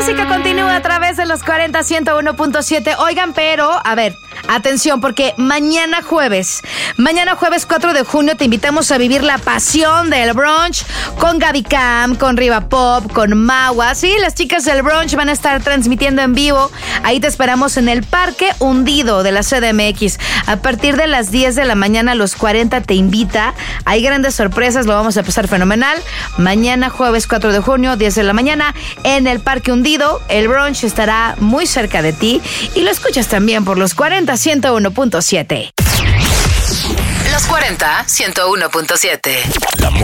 música continúa a través de los 40 101.7. Oigan, pero, a ver, atención, porque mañana jueves 4 de junio te invitamos a vivir la pasión del brunch con Gaby Cam, con Riva Pop, con Mawa. Sí, las chicas del brunch van a estar transmitiendo en vivo. Ahí te esperamos en el Parque Hundido de la CDMX. A partir de las 10 de la mañana, los 40 te invita. Hay grandes sorpresas, lo vamos a pasar fenomenal. Mañana jueves 4 de junio, 10 de la mañana, en el Parque Hundido. El brunch estará muy cerca de ti y lo escuchas también por los 40 101.7. Los 40 101.7.